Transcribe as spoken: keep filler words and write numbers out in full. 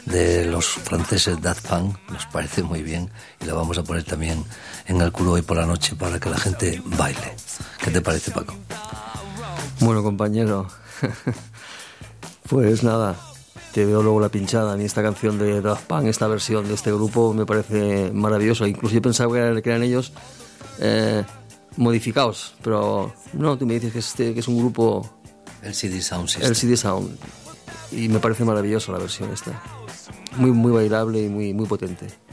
de los franceses Daft Punk, nos parece muy bien y la vamos a poner también en el culo hoy por la noche para que la gente baile. ¿Qué te parece, Paco? Bueno, compañero, pues nada, te veo luego la pinchada. A mí esta canción de Daft Punk, esta versión de este grupo me parece maravillosa. Incluso yo pensaba que eran, que eran ellos eh, modificados, pero no, tú me dices que es, este, que es un grupo... El C D Sound System. El C D Sound. Y me parece maravillosa la versión esta. Muy, muy bailable y muy, muy potente.